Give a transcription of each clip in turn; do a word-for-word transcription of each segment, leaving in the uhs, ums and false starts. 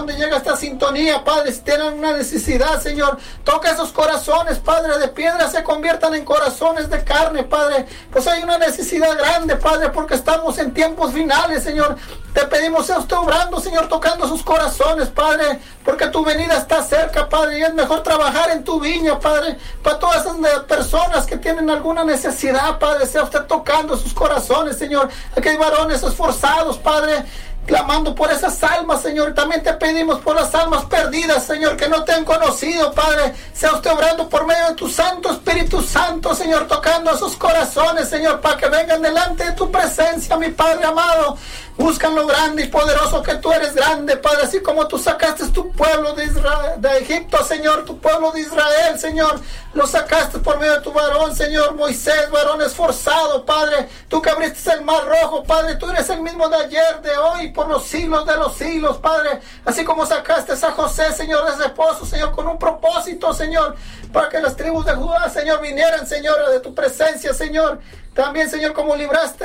donde llega esta sintonía, Padre, si tienen una necesidad, Señor, toca esos corazones, Padre, de piedra se conviertan en corazones de carne, Padre. Pues hay una necesidad grande, Padre, porque estamos en tiempos finales, Señor. Te pedimos, sea usted obrando, Señor, tocando sus corazones, Padre, porque tu venida está cerca, Padre, y es mejor trabajar en tu viña, Padre, para todas esas personas que tienen alguna necesidad, Padre, sea usted tocando sus corazones, Señor. Aquí hay varones esforzados, Padre, clamando por esas almas, Señor. También te pedimos por las almas perdidas, Señor, que no te han conocido, Padre. Sea usted obrando por medio de tu Santo Espíritu Santo, Señor, tocando esos corazones, Señor, para que vengan delante de tu presencia, mi Padre amado. Buscan lo grande y poderoso que tú eres grande, Padre, así como tú sacaste tu pueblo de, Israel, de Egipto, Señor, tu pueblo de Israel, Señor, lo sacaste por medio de tu varón, Señor, Moisés, varón esforzado, Padre, tú que abriste el mar rojo, Padre, tú eres el mismo de ayer, de hoy, por los siglos de los siglos, Padre, así como sacaste a José, Señor, de ese pozo, Señor, con un propósito, Señor, para que las tribus de Judá, Señor, vinieran, Señor, de tu presencia, Señor, también, Señor, como libraste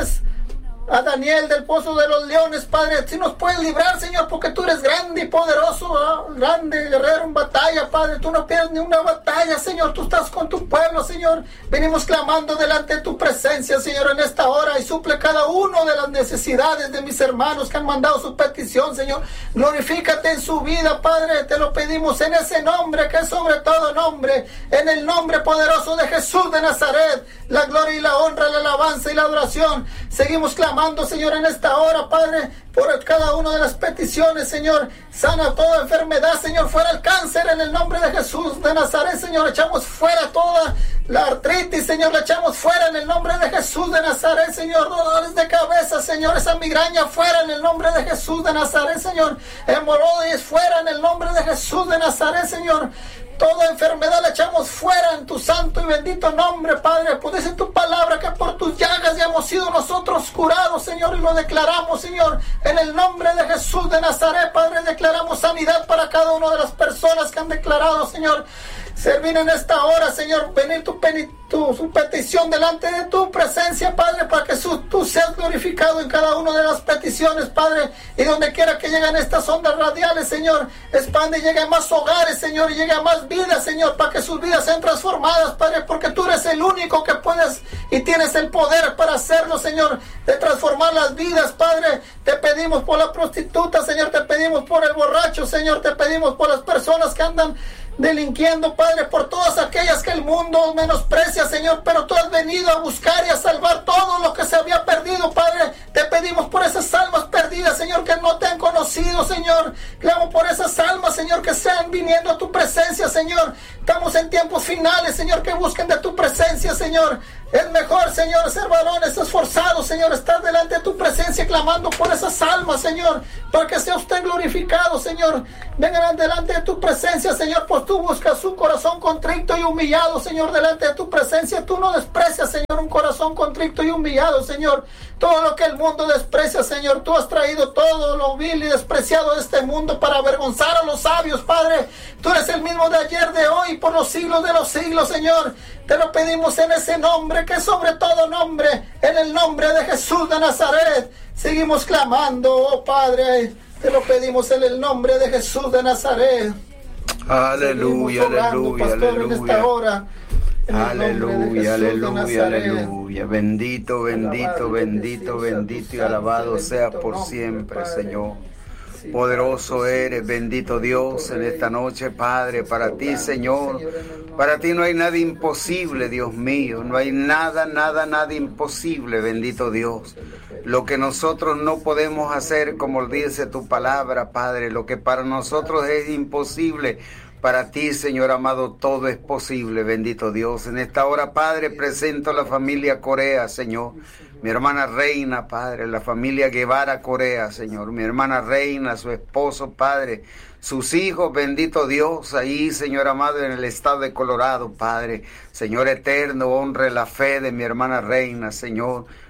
a Daniel del pozo de los leones, Padre, si nos puedes librar, Señor, porque tú eres grande y poderoso, ¿no? Grande guerrero en batalla, Padre, tú no pierdes ni una batalla, Señor, tú estás con tu pueblo, Señor, venimos clamando delante de tu presencia, Señor, en esta hora, y suple cada uno de las necesidades de mis hermanos que han mandado su petición, Señor, glorifícate en su vida, Padre, te lo pedimos en ese nombre que es sobre todo nombre, en el nombre poderoso de Jesús de Nazaret, la gloria y la honra, la alabanza y la adoración, seguimos clamando, Señor, en esta hora, Padre, por cada una de las peticiones, Señor, sana toda enfermedad, Señor, fuera el cáncer en el nombre de Jesús de Nazaret, Señor, echamos fuera toda la artritis, Señor, la echamos fuera en el nombre de Jesús de Nazaret, Señor, dolores de cabeza, Señor, esa migraña fuera en el nombre de Jesús de Nazaret, Señor, hemorroides fuera en el nombre de Jesús de Nazaret, Señor. Toda enfermedad la echamos fuera en tu santo y bendito nombre, Padre. Pues dice tu palabra que por tus llagas ya hemos sido nosotros curados, Señor, y lo declaramos, Señor, en el nombre de Jesús de Nazaret, Padre. Declaramos sanidad para cada una de las personas que han declarado, Señor, servir en esta hora, Señor, venir tu, tu su petición delante de tu presencia, Padre, para que su, tú seas glorificado en cada una de las peticiones, Padre, y donde quiera que lleguen estas ondas radiales, Señor, expande y llegue a más hogares, Señor, y llegue a más vidas, Señor, para que sus vidas sean transformadas, Padre, porque tú eres el único que puedes y tienes el poder para hacerlo, Señor, de transformar las vidas, Padre. Te pedimos por la prostituta, Señor, te pedimos por el borracho, Señor, te pedimos por las personas que andan delinquiendo, Padre, por todas aquellas que el mundo menosprecia, Señor, pero tú has venido a buscar y a salvar todo lo que se había perdido, Padre. Te pedimos por esas almas perdidas, Señor, que no te han conocido, Señor. Clamo por esas almas, Señor, que sean viniendo a tu presencia, Señor. Estamos en tiempos finales, Señor, que busquen de tu presencia, Señor. Es mejor, Señor, ser varones esforzados, Señor, estar delante de tu presencia clamando por esas almas, Señor, para que sea usted glorificado, Señor. Vengan delante de tu presencia, Señor, pues tú buscas un corazón contrito y humillado, Señor, delante de tu presencia. Tú no desprecias, Señor, un corazón contrito y humillado, Señor. Todo lo que el mundo desprecia, Señor, tú has traído todo lo vil y despreciado de este mundo para avergonzar a los sabios, Padre. Tú eres el mismo de ayer, de hoy, por los siglos de los siglos, Señor. Te lo pedimos en ese nombre, que es sobre todo nombre, en el nombre de Jesús de Nazaret. Seguimos clamando, oh Padre, te lo pedimos en el nombre de Jesús de Nazaret. Aleluya, orando, aleluya, pastor, aleluya. En esta hora, en Aleluya, aleluya, aleluya. Bendito, bendito, bendito, bendito y alabado sea por siempre, Señor. Poderoso eres, bendito Dios, en esta noche, Padre, para ti, Señor. Para ti no hay nada imposible, Dios mío. No hay nada, nada, nada imposible, bendito Dios. Lo que nosotros no podemos hacer, como dice tu palabra, Padre, lo que para nosotros es imposible, para ti, Señor amado, todo es posible, bendito Dios. En esta hora, Padre, presento a la familia Corea, Señor. Mi hermana Reina, Padre, la familia Guevara Corea, Señor. Mi hermana Reina, su esposo, Padre, sus hijos, bendito Dios, ahí, Señor amado, en el estado de Colorado, Padre. Señor eterno, honre la fe de mi hermana Reina, Señor.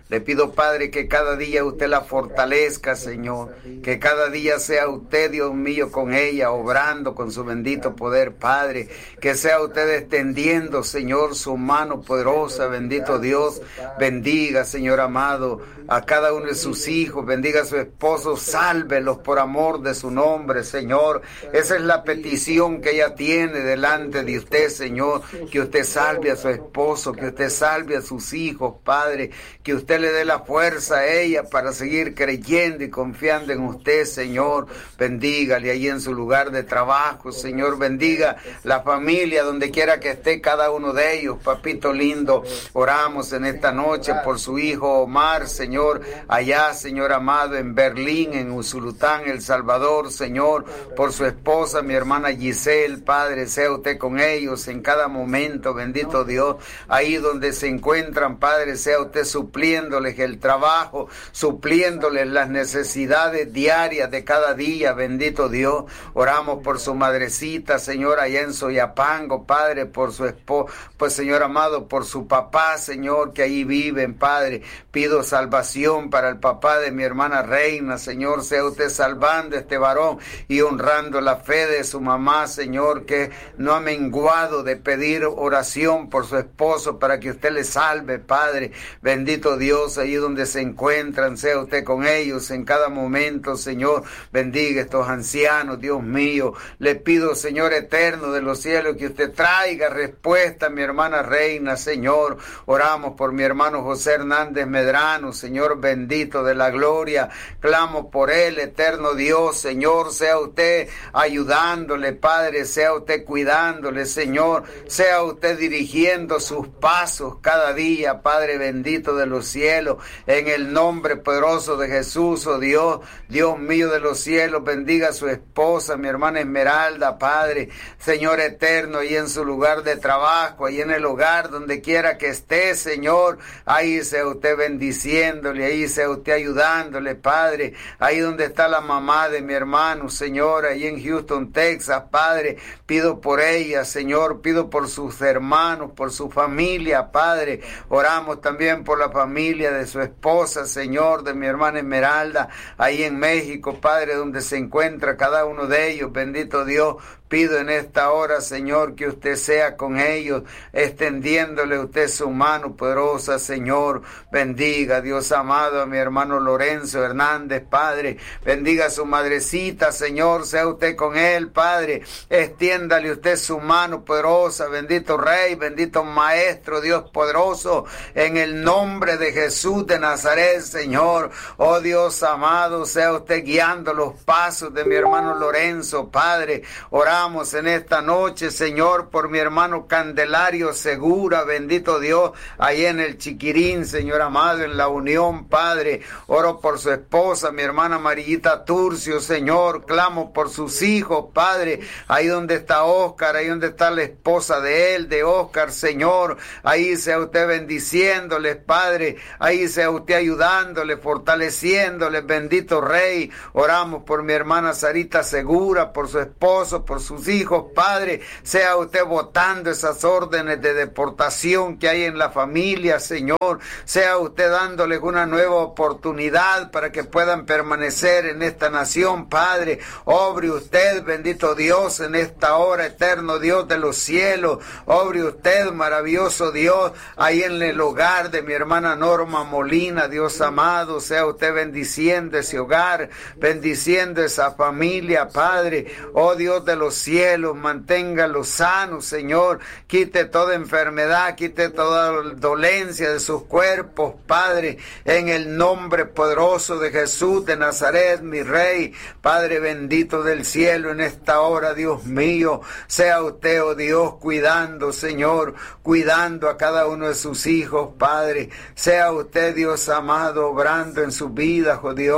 Le pido, Padre, que cada día usted la fortalezca, Señor. Que cada día sea usted, Dios mío, con ella, obrando con su bendito poder, Padre. Que sea usted extendiendo, Señor, su mano poderosa, bendito Dios. Bendiga, Señor amado, a cada uno de sus hijos. Bendiga a su esposo, sálvelos por amor de su nombre, Señor. Esa es la petición que ella tiene delante de usted, Señor. Que usted salve a su esposo, que usted salve a sus hijos, Padre. Que usted le dé la fuerza a ella para seguir creyendo y confiando en usted, Señor. Bendígale ahí en su lugar de trabajo, Señor. Bendiga la familia donde quiera que esté cada uno de ellos, papito lindo. Oramos en esta noche por su hijo Omar, Señor, allá, Señor amado, en Berlín, en Usulután, El Salvador, Señor, por su esposa, mi hermana Giselle, Padre, sea usted con ellos en cada momento, bendito Dios, ahí donde se encuentran, Padre, sea usted supliéndoles el trabajo, supliéndoles las necesidades diarias de cada día, bendito Dios. Oramos por su madrecita, Señor, allá en Soyapango, Padre, por su esposo, pues Señor amado, por su papá, Señor, que ahí viven, Padre. Pido salvación para el papá de mi hermana Reina, Señor, sea usted salvando a este varón y honrando la fe de su mamá, Señor, que no ha menguado de pedir oración por su esposo para que usted le salve, Padre. Bendito Dios, ahí donde se encuentran, sea usted con ellos en cada momento, Señor. Bendiga a estos ancianos, Dios mío. Le pido, Señor eterno de los cielos, que usted traiga respuesta a mi hermana Reina, Señor. Oramos por mi hermano José Hernández Medrano, Señor bendito de la gloria. Clamo por él, eterno Dios, Señor. Sea usted ayudándole, Padre. Sea usted cuidándole, Señor. Sea usted dirigiendo sus pasos cada día, Padre bendito de los cielos. En el nombre poderoso de Jesús, oh Dios, Dios mío de los cielos, bendiga a su esposa, mi hermana Esmeralda, Padre, Señor eterno, y en su lugar de trabajo, ahí en el hogar, donde quiera que esté, Señor, ahí sea usted bendiciéndole, ahí sea usted ayudándole, Padre, ahí donde está la mamá de mi hermano, Señor, ahí en Houston, Texas, Padre, pido por ella, Señor, pido por sus hermanos, por su familia, Padre, oramos también por la familia de su esposa, Señor, de mi hermana Esmeralda, ahí en México, Padre, donde se encuentra cada uno de ellos, bendito Dios. Pido en esta hora, Señor, que usted sea con ellos, extendiéndole usted su mano poderosa, Señor. Bendiga, Dios amado, a mi hermano Lorenzo Hernández, Padre. Bendiga a su madrecita, Señor, sea usted con él, Padre. Extiéndale usted su mano poderosa, bendito Rey, bendito Maestro, Dios poderoso, en el nombre de Jesús de Nazaret, Señor. Oh Dios amado, sea usted guiando los pasos de mi hermano Lorenzo, Padre. Oramos en esta noche, Señor, por mi hermano Candelario Segura, bendito Dios, ahí en el Chiquirín, Señor amado, en la Unión, Padre. Oro por su esposa, mi hermana Amarillita Turcio, Señor. Clamo por sus hijos, Padre, ahí donde está Oscar, ahí donde está la esposa de él, de Oscar, Señor. Ahí sea usted bendiciéndoles, Padre. Ahí sea usted ayudándoles, fortaleciéndoles, bendito Rey. Oramos por mi hermana Sarita Segura, por su esposo, por sus hijos, Padre. Sea usted votando esas órdenes de deportación que hay en la familia, Señor. Sea usted dándoles una nueva oportunidad para que puedan permanecer en esta nación, Padre. Obre usted, bendito Dios, en esta hora, eterno Dios de los cielos. Obre usted, maravilloso Dios, ahí en el hogar de mi hermana Norma Molina, Dios amado. Sea usted bendiciendo ese hogar, bendiciendo esa familia, Padre. Oh Dios de los cielos, manténgalos sanos, Señor. Quite toda enfermedad, quite toda dolencia de sus cuerpos, Padre, en el nombre poderoso de Jesús de Nazaret, mi Rey, Padre bendito del cielo, en esta hora, Dios mío, sea usted, oh Dios, cuidando, Señor, cuidando a cada uno de sus hijos, Padre. Sea usted, Dios amado, obrando en sus vidas, oh Dios.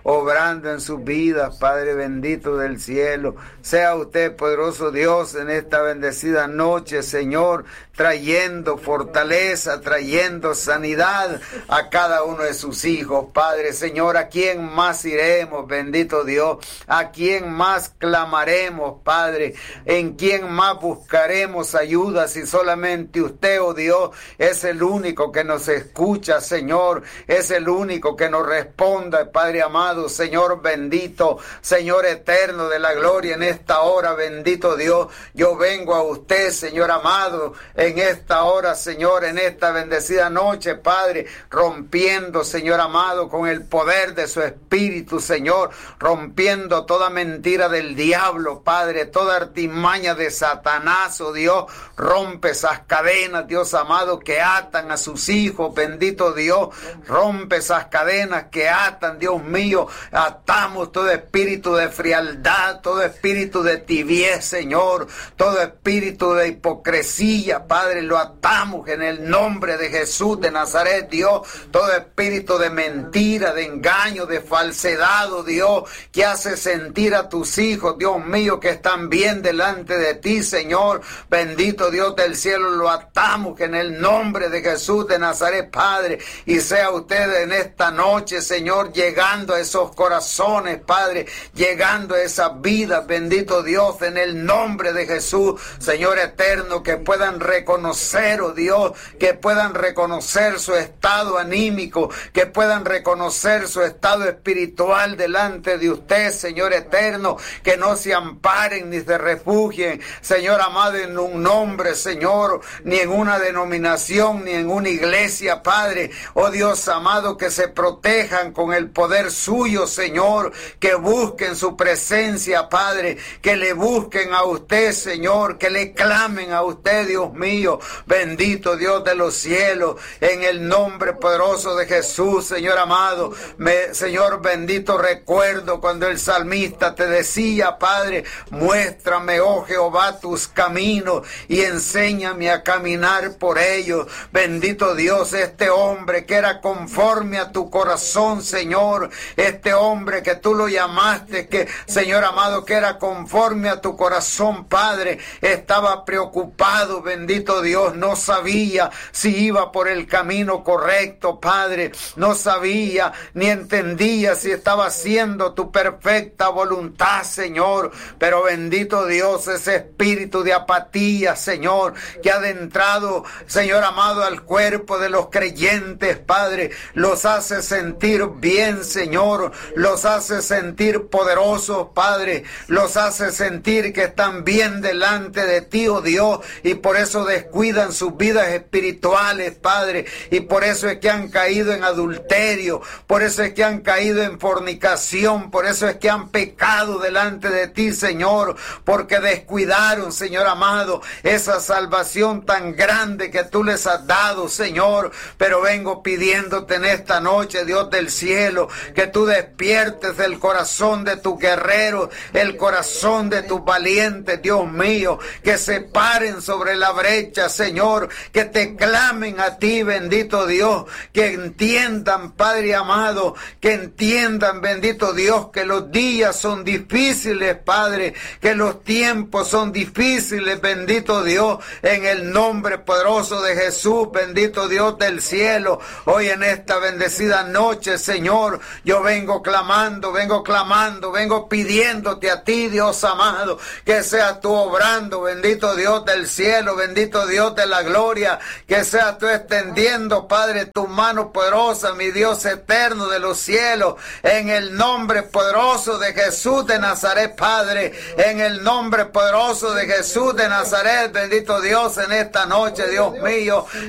obrando en sus vidas, Padre bendito del cielo. Sea usted, poderoso Dios, en esta bendecida noche, Señor, trayendo fortaleza, trayendo sanidad a cada uno de sus hijos, Padre. Señor, ¿a quién más iremos, bendito Dios? ¿A quién más clamaremos, Padre? ¿En quién más buscaremos ayuda si solamente usted, oh Dios, es el único que nos escucha, Señor? Es el único que nos responda, Padre amado, Señor bendito, Señor eterno de la gloria, en esta hora, bendito Dios, yo vengo a usted, Señor amado, en esta hora, Señor, en esta bendecida noche, Padre, rompiendo, Señor amado, con el poder de su Espíritu, Señor, rompiendo toda mentira del diablo, Padre, toda artimaña de Satanás, oh Dios, rompe esas cadenas, Dios amado, que atan a sus hijos, bendito Dios, rompe esas cadenas que atan, Dios mío, atamos todo espíritu de frialdad, todo espíritu de tibiez, Señor, todo espíritu de hipocresía, Padre, lo atamos en el nombre de Jesús de Nazaret, Dios, todo espíritu de mentira, de engaño, de falsedad, oh Dios, que hace sentir a tus hijos, Dios mío, que están bien delante de ti, Señor, bendito Dios del cielo, lo atamos en el nombre de Jesús de Nazaret, Padre, y sea usted en esta noche, Señor, llegando a esos corazones, Padre, llegando a esas vidas, bendito Dios, en el nombre de Jesús, Señor eterno, que puedan reconocer, oh Dios, que puedan reconocer su estado anímico, que puedan reconocer su estado espiritual delante de usted, Señor eterno, que no se amparen ni se refugien, Señor amado, en un nombre, Señor, ni en una denominación, ni en una iglesia, Padre, oh Dios amado, que se protejan con el poder suyo, Señor, que busquen su presencia, Padre, que le busquen a usted, Señor, que le clamen a usted, Dios mío, bendito Dios de los cielos, en el nombre poderoso de Jesús, Señor amado, me, Señor bendito, recuerdo cuando el salmista te decía, Padre, muéstrame, oh Jehová, tus caminos y enséñame a caminar por ellos, bendito Dios, este hombre que era conforme a tu corazón, Señor, este hombre que tú lo llamaste, que, Señor amado, que era conforme a tu corazón, Padre, estaba preocupado, bendito Dios, no sabía si iba por el camino correcto, Padre, no sabía ni entendía si estaba haciendo tu perfecta voluntad, Señor, pero bendito Dios, ese espíritu de apatía, Señor, que ha adentrado, Señor amado, al cuerpo de los creyentes, Padre, los hace sentir bien, Señor, los hace sentir poderosos, Padre, los hace sentir que están bien delante de ti, oh Dios, y por eso descuidan sus vidas espirituales, Padre, y por eso es que han caído en adulterio, por eso es que han caído en fornicación, por eso es que han pecado delante de ti, Señor, porque descuidaron, Señor amado, esa salvación tan grande que tú les has dado, Señor, pero vengo pidiéndote en esta noche, Dios del cielo, que tú despiertes el corazón de tu guerrero, el corazón de tus valientes, Dios mío, que se paren sobre la brecha, Señor, que te clamen a ti, bendito Dios, que entiendan, Padre amado, que entiendan, bendito Dios, que los días son difíciles, Padre, que los tiempos son difíciles, bendito Dios, en el nombre poderoso de Jesús, bendito Dios del cielo, hoy en esta bendecida noche, Señor, yo vengo clamando, vengo clamando, vengo pidiéndote a ti, Dios amado, que seas tú obrando, bendito Dios del cielo, bendito Dios de la gloria, que seas tú extendiendo, Padre, tu mano poderosa, mi Dios eterno de los cielos, en el nombre poderoso de Jesús de Nazaret, Padre, en el nombre poderoso de Jesús de Nazaret, bendito Dios, en esta noche, Dios mío,